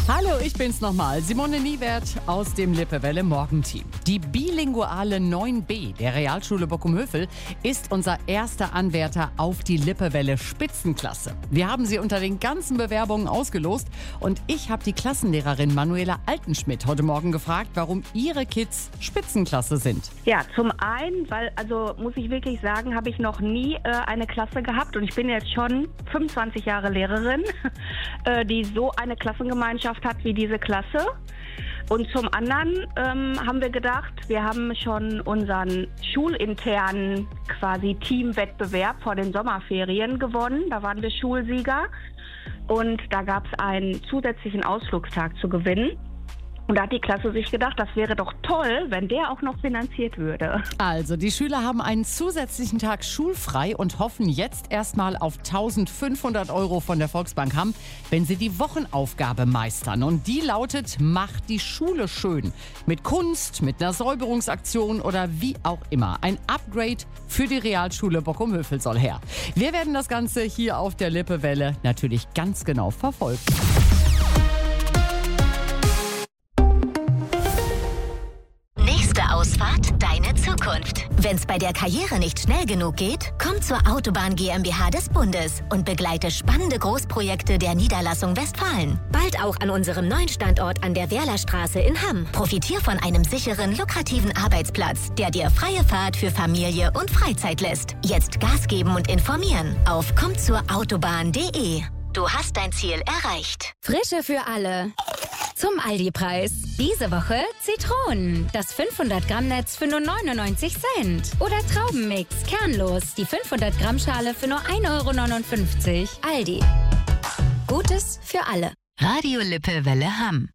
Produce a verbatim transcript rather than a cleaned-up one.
Hallo, ich bin's nochmal, Simone Niewert aus dem Lippewelle Morgenteam. Die bilinguale neun b der Realschule Bockumhövel ist unser erster Anwärter auf die Lippewelle Spitzenklasse. Wir haben sie unter den ganzen Bewerbungen ausgelost und ich habe die Klassenlehrerin Manuela Altenschmidt heute Morgen gefragt, warum ihre Kids Spitzenklasse sind. Ja, zum einen, weil, also muss ich wirklich sagen, habe ich noch nie äh, eine Klasse gehabt und ich bin jetzt schon fünfundzwanzig Jahre Lehrerin, äh, die so eine Klassengemeinschaft hat wie diese Klasse. Und zum anderen ähm, haben wir gedacht, wir haben schon unseren schulinternen quasi Teamwettbewerb vor den Sommerferien gewonnen. Da waren wir Schulsieger und da gab es einen zusätzlichen Ausflugstag zu gewinnen. Und da hat die Klasse sich gedacht, das wäre doch toll, wenn der auch noch finanziert würde. Also, die Schüler haben einen zusätzlichen Tag schulfrei und hoffen jetzt erstmal auf eintausendfünfhundert Euro von der Volksbank Hamm, wenn sie die Wochenaufgabe meistern. Und die lautet, macht die Schule schön. Mit Kunst, mit einer Säuberungsaktion oder wie auch immer. Ein Upgrade für die Realschule Bockumhövel soll her. Wir werden das Ganze hier auf der Lippewelle natürlich ganz genau verfolgen. Ausfahrt, deine Zukunft. Wenn's bei der Karriere nicht schnell genug geht, komm zur Autobahn GmbH des Bundes und begleite spannende Großprojekte der Niederlassung Westfalen. Bald auch an unserem neuen Standort an der Werlerstraße in Hamm. Profitier von einem sicheren, lukrativen Arbeitsplatz, der dir freie Fahrt für Familie und Freizeit lässt. Jetzt Gas geben und informieren auf komm zur autobahn punkt de. Du hast dein Ziel erreicht. Frische für alle. Zum Aldi-Preis. Diese Woche Zitronen. Das fünfhundert Gramm Netz für nur neunundneunzig Cent. Oder Traubenmix, kernlos. Die fünfhundert Gramm Schale für nur ein Euro neunundfünfzig. Aldi. Gutes für alle. Radio Lippewelle Hamm.